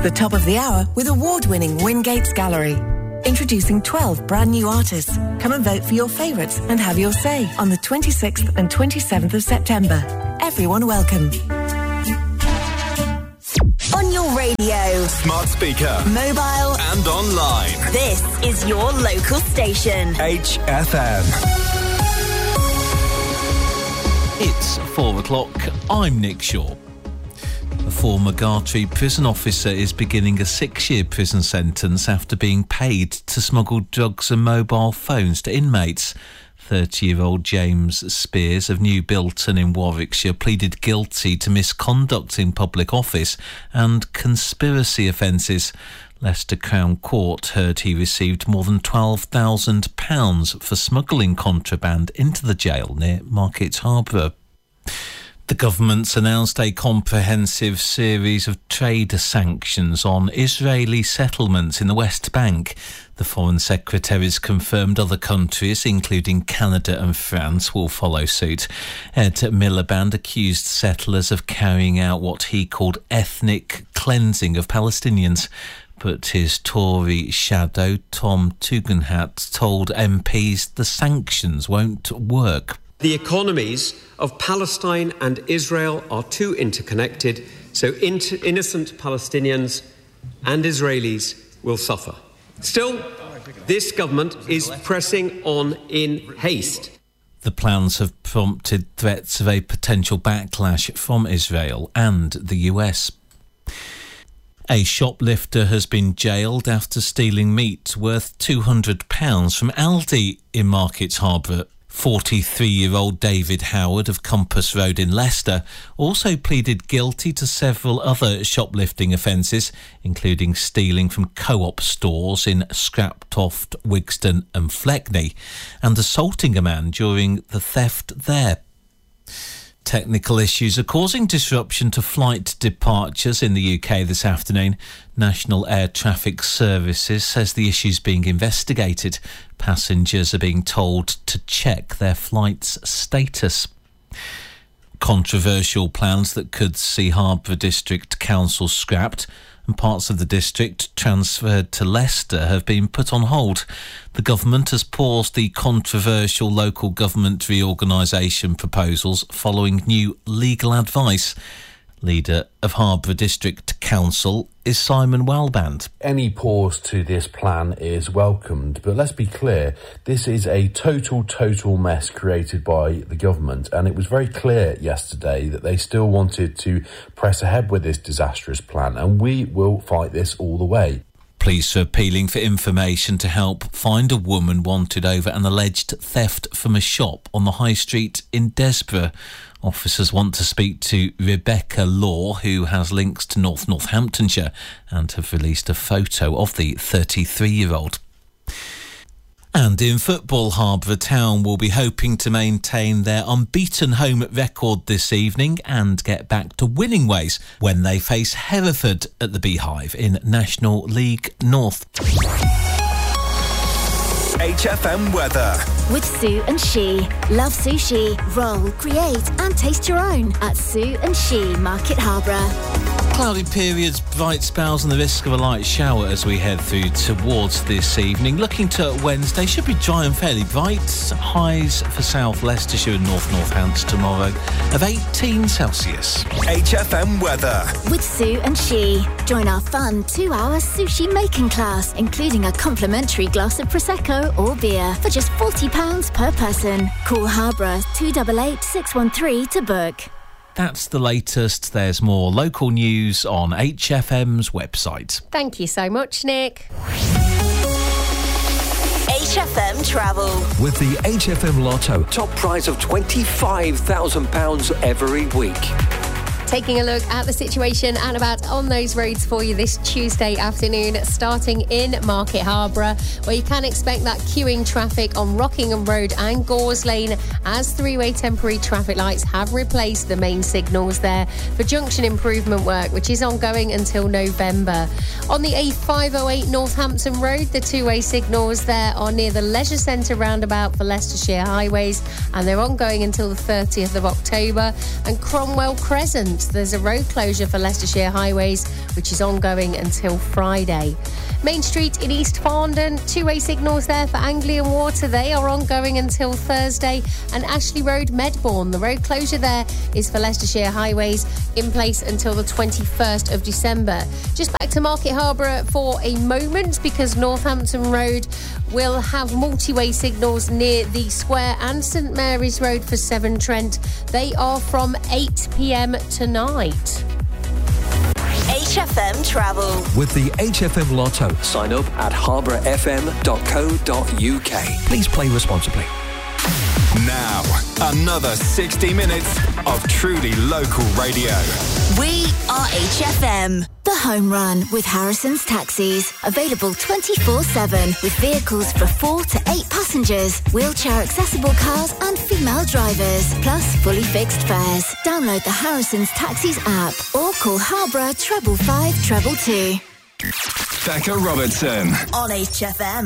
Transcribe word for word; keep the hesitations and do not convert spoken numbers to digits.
The top of the hour with award-winning Wingates Gallery. Introducing twelve brand new artists. Come and vote for your favourites and have your say on the twenty-sixth and twenty-seventh of September. Everyone welcome. On your radio, smart speaker, mobile and online. This is your local station. H F M. It's four o'clock. I'm Nick Shaw. A former Gartree prison officer is beginning a six-year prison sentence after being paid to smuggle drugs and mobile phones to inmates. thirty-year-old James Spears of New Bilton in Warwickshire pleaded guilty to misconduct in public office and conspiracy offences. Leicester Crown Court heard he received more than twelve thousand pounds for smuggling contraband into the jail near Market Harborough. The government's announced a comprehensive series of trade sanctions on Israeli settlements in the West Bank. The Foreign Secretary's confirmed other countries, including Canada and France, will follow suit. Ed Miliband accused settlers of carrying out what he called ethnic cleansing of Palestinians. But his Tory shadow, Tom Tugendhat, told M Ps the sanctions won't work. The economies of Palestine and Israel are too interconnected, so inter- innocent Palestinians and Israelis will suffer. Still, this government is pressing on in haste. The plans have prompted threats of a potential backlash from Israel and the U S. A shoplifter has been jailed after stealing meat worth two hundred pounds from Aldi in Market Harborough. forty-three-year-old David Howard of Compass Road in Leicester also pleaded guilty to several other shoplifting offences, including stealing from Co-op stores in Scraptoft, Wigston and Fleckney, and assaulting a man during the theft there. Technical issues are causing disruption to flight departures in the U K this afternoon. National Air Traffic Services says the issue's being investigated. Passengers are being told to check their flight's status. Controversial plans that could see Harborough District Council scrapped and parts of the district transferred to Leicester have been put on hold. The government has paused the controversial local government reorganisation proposals following new legal advice. Leader of Harborough District Council is Simon Walband. Any pause to this plan is welcomed, but let's be clear, this is a total, total mess created by the government, and it was very clear yesterday that they still wanted to press ahead with this disastrous plan, and we will fight this all the way. Police are appealing for information to help find a woman wanted over an alleged theft from a shop on the High Street in Desborough. Officers want to speak to Rebecca Law, who has links to North Northamptonshire, and have released a photo of the thirty-three-year-old. And in football, Harborough Town will be hoping to maintain their unbeaten home record this evening and get back to winning ways when they face Hereford at the Beehive in National League North. H F M weather. With Sue and She. Love sushi, roll, create and taste your own at Sue and She, Market Harborough. Cloudy periods, bright spells and the risk of a light shower as we head through towards this evening. Looking to Wednesday, should be dry and fairly bright. Highs for South Leicestershire and North Northants tomorrow of eighteen Celsius. H F M weather. With Sue and She. Join our fun two-hour sushi making class, including a complimentary glass of Prosecco or beer for just forty pounds per person. Call Harborough two eight eight, six one three to book. That's the latest. There's more local news on H F M's website. Thank you so much, Nick. H F M Travel. With the H F M Lotto, top prize of twenty-five thousand pounds every week. Taking a look at the situation and about on those roads for you this Tuesday afternoon, starting in Market Harborough, where you can expect that queuing traffic on Rockingham Road and Gores Lane as three-way temporary traffic lights have replaced the main signals there for junction improvement work, which is ongoing until November. On the A five oh eight Northampton Road, the two-way signals there are near the Leisure Centre roundabout for Leicestershire Highways, and they're ongoing until the thirtieth of October. And Cromwell Crescent There's a road closure for Leicestershire highways, which is ongoing until Friday. Main Street in East Farndon, two-way signals there for Anglian Water. They are ongoing until Thursday. And Ashley Road, Medbourne, the road closure there is for Leicestershire highways, in place until the twenty-first of December. Just back to Market Harborough for a moment, because Northampton Road will have multi-way signals near the square and St Mary's Road for Severn Trent. They are from eight p.m. tonight. H F M Travel. With the H F M Lotto. Sign up at harbour f m dot co dot u k. Please play responsibly. Now, another sixty minutes of truly local radio. We are H F M. The Home Run with Harrison's Taxis. Available twenty-four seven with vehicles for four to eight passengers, wheelchair accessible cars and female drivers, plus fully fixed fares. Download the Harrison's Taxis app or call Harborough treble five treble two. Becca Robertson On H F M.